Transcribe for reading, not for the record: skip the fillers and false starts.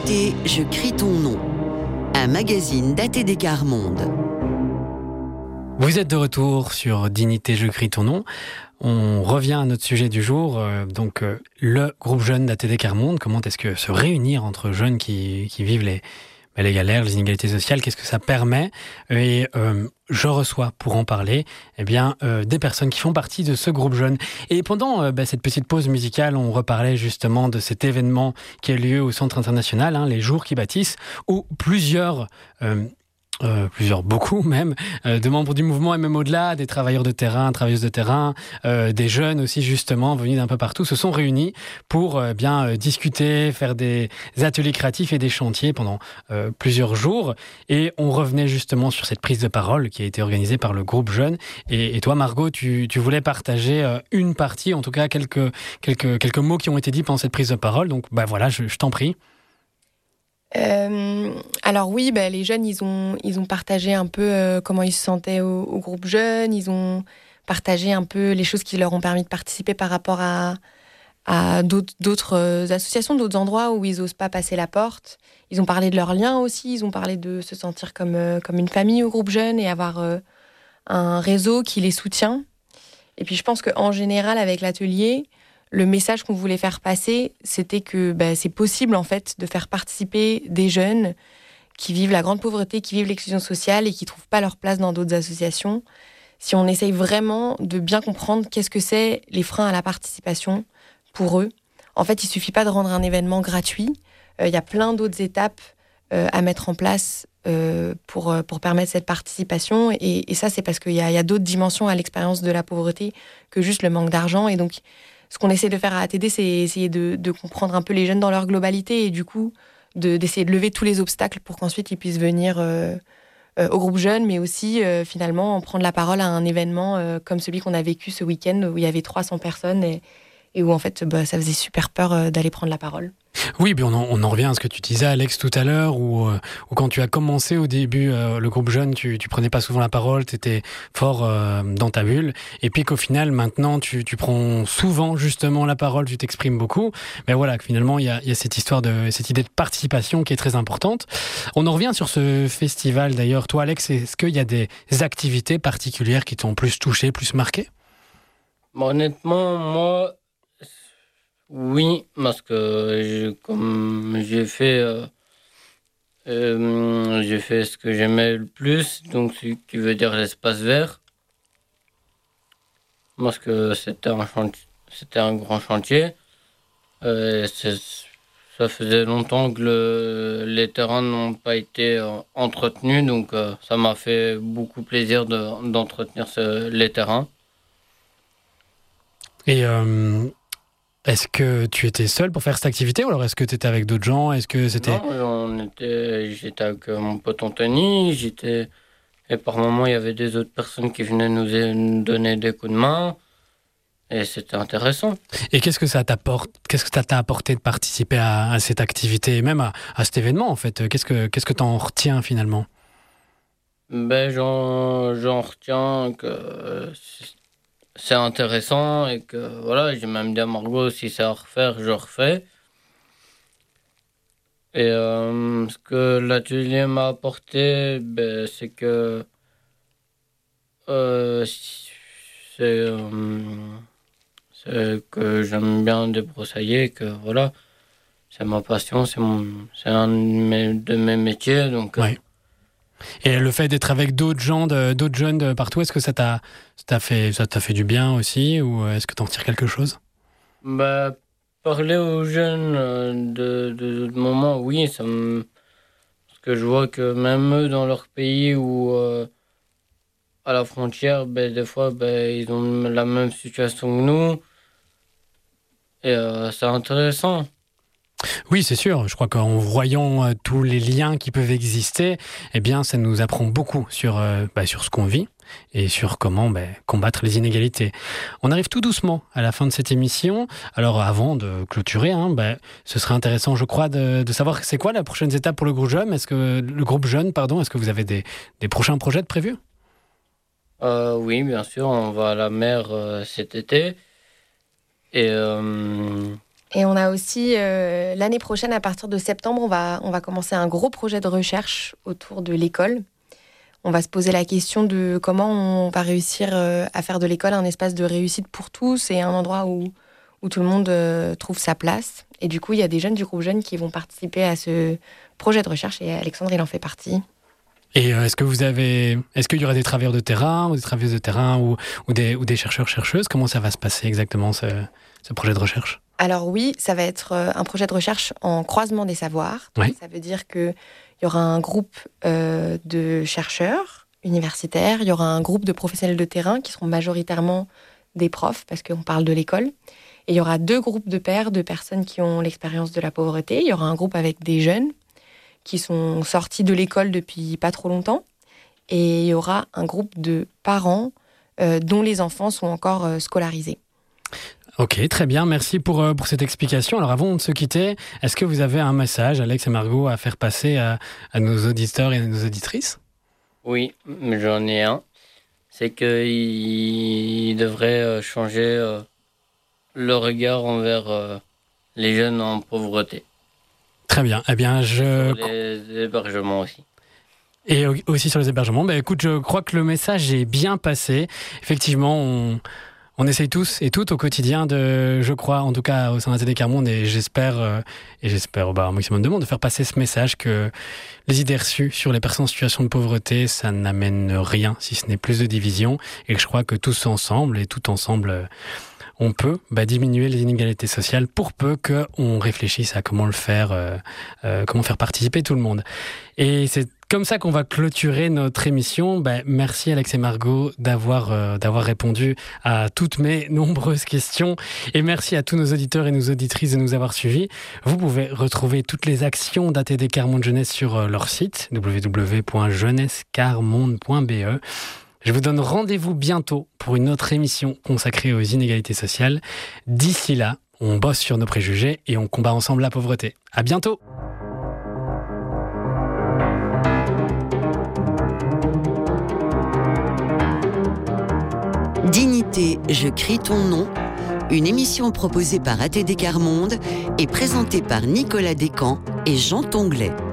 Dignité, je crie ton nom. Un magazine d'ATD Quart Monde. Vous êtes de retour sur Dignité, je crie ton nom. On revient à notre sujet du jour, le groupe jeune d'ATD Quart Monde. Comment est-ce que se réunir entre jeunes qui vivent les galères, les inégalités sociales, qu'est-ce que ça permet? Et je reçois pour en parler des personnes qui font partie de ce groupe jeune. Et pendant cette petite pause musicale, on reparlait justement de cet événement qui a lieu au Centre international, les Jours qui bâtissent, où beaucoup même, de membres du mouvement et même au-delà, des travailleurs de terrain, travailleuses de terrain, des jeunes aussi justement venus d'un peu partout, se sont réunis pour discuter, faire des ateliers créatifs et des chantiers pendant plusieurs jours. Et on revenait justement sur cette prise de parole qui a été organisée par le groupe jeune. Et toi, Margot, tu voulais partager une partie, en tout cas quelques mots qui ont été dits pendant cette prise de parole. Donc voilà, je t'en prie. Alors oui, les jeunes, ils ont partagé un peu comment ils se sentaient au groupe jeune. Ils ont partagé un peu les choses qui leur ont permis de participer par rapport à d'autres associations, d'autres endroits où ils n'osent pas passer la porte. Ils ont parlé de leurs liens aussi. Ils ont parlé de se sentir comme une famille au groupe jeune et avoir un réseau qui les soutient. Et puis je pense qu'en général, avec l'atelier, le message qu'on voulait faire passer, c'était que c'est possible en fait de faire participer des jeunes qui vivent la grande pauvreté, qui vivent l'exclusion sociale et qui ne trouvent pas leur place dans d'autres associations. Si on essaye vraiment de bien comprendre qu'est-ce que c'est les freins à la participation pour eux. En fait, il ne suffit pas de rendre un événement gratuit. Il y a plein d'autres étapes à mettre en place pour permettre cette participation. Et ça, c'est parce qu'il y a d'autres dimensions à l'expérience de la pauvreté que juste le manque d'argent. Et donc, ce qu'on essaie de faire à ATD, c'est essayer de comprendre un peu les jeunes dans leur globalité et du coup, d'essayer de lever tous les obstacles pour qu'ensuite ils puissent venir au groupe jeune, mais aussi finalement prendre la parole à un événement comme celui qu'on a vécu ce week-end où il y avait 300 personnes et où en fait ça faisait super peur d'aller prendre la parole. Oui, on en revient à ce que tu disais, Alex, tout à l'heure, où quand tu as commencé au début le groupe jeune, tu prenais pas souvent la parole, tu étais fort dans ta bulle, et puis qu'au final, maintenant, tu prends souvent justement la parole, tu t'exprimes beaucoup. Mais voilà, que finalement, il y a cette idée de participation qui est très importante. On en revient sur ce festival, d'ailleurs. Toi, Alex, est-ce qu'il y a des activités particulières qui t'ont plus touché, plus marqué? Honnêtement, moi... Oui, parce que comme j'ai fait ce que j'aimais le plus, donc ce qui veut dire l'espace vert, parce que c'était un grand chantier. Ça faisait longtemps que les terrains n'ont pas été entretenus, donc ça m'a fait beaucoup plaisir d'entretenir les terrains. Et est-ce que tu étais seul pour faire cette activité ou alors est-ce que tu étais avec d'autres gens? Est-ce que c'était... Non, j'étais avec mon pote Anthony, et par moments il y avait des autres personnes qui venaient nous donner des coups de main et c'était intéressant. Et qu'est-ce que ça t'a apporté de participer à cette activité et même à cet événement en fait? Qu'est-ce que t'en retiens finalement? J'en retiens que c'est intéressant et que voilà, j'ai même dit à Margot, si c'est à refaire, je refais. Et ce que l'atelier m'a apporté, c'est que c'est que j'aime bien débroussailler, que voilà, c'est ma passion, c'est un de mes métiers, donc. Ouais. Et le fait d'être avec d'autres jeunes de partout, est-ce que ça t'a fait du bien aussi ou est-ce que t'en retires quelque chose? Parler aux jeunes de moments, oui, parce que je vois que même eux dans leur pays ou à la frontière, des fois, ils ont la même situation que nous et c'est intéressant. Oui, c'est sûr. Je crois qu'en voyant tous les liens qui peuvent exister, ça nous apprend beaucoup sur ce qu'on vit et sur comment combattre les inégalités. On arrive tout doucement à la fin de cette émission. Alors, avant de clôturer, ce serait intéressant, je crois, de savoir c'est quoi la prochaine étape pour le groupe jeune. Est-ce que vous avez des prochains projets de prévus? Oui, bien sûr, on va à la mer cet été et Et on a aussi, l'année prochaine, à partir de septembre, on va commencer un gros projet de recherche autour de l'école. On va se poser la question de comment on va réussir à faire de l'école un espace de réussite pour tous et un endroit où tout le monde trouve sa place. Et du coup, il y a des jeunes du groupe Jeunes qui vont participer à ce projet de recherche et Alexandre, il en fait partie. Et est-ce qu'il y aura des travailleurs de terrain ou des travailleuses de terrain ou des chercheurs-chercheuses? Comment ça va se passer exactement, ce projet de recherche? Alors oui, ça va être un projet de recherche en croisement des savoirs. Oui. Ça veut dire qu'il y aura un groupe de chercheurs universitaires, il y aura un groupe de professionnels de terrain qui seront majoritairement des profs, parce qu'on parle de l'école. Et il y aura 2 groupes de pairs, de personnes qui ont l'expérience de la pauvreté. Il y aura un groupe avec des jeunes qui sont sortis de l'école depuis pas trop longtemps. Et il y aura un groupe de parents dont les enfants sont encore scolarisés. Ok, très bien, merci pour cette explication. Alors avant de se quitter, est-ce que vous avez un message, Alex et Margot, à faire passer à nos auditeurs et à nos auditrices? Oui, j'en ai un. C'est qu'ils devraient changer le regard envers les jeunes en pauvreté. Très bien, eh bien Sur les hébergements aussi. Et aussi sur les hébergements. Écoute, je crois que le message est bien passé. Effectivement, on essaye tous et toutes au quotidien je crois, en tout cas au sein d'ATD Carmonde, et j'espère un maximum de monde, de faire passer ce message que les idées reçues sur les personnes en situation de pauvreté, ça n'amène rien, si ce n'est plus de division, et que je crois que tous ensemble, et tout ensemble, on peut diminuer les inégalités sociales pour peu qu'on réfléchisse à comment le faire, comment faire participer tout le monde. Et c'est comme ça qu'on va clôturer notre émission. Merci Alex et Margot d'avoir répondu à toutes mes nombreuses questions. Et merci à tous nos auditeurs et nos auditrices de nous avoir suivis. Vous pouvez retrouver toutes les actions d'ATD Carmonde Jeunesse sur leur site www.jeunessecarmonde.be. Je vous donne rendez-vous bientôt pour une autre émission consacrée aux inégalités sociales. D'ici là, on bosse sur nos préjugés et on combat ensemble la pauvreté. À bientôt! Dignité, je crie ton nom, une émission proposée par ATD Carmonde et présentée par Nicolas Descamps et Jean Tonglet.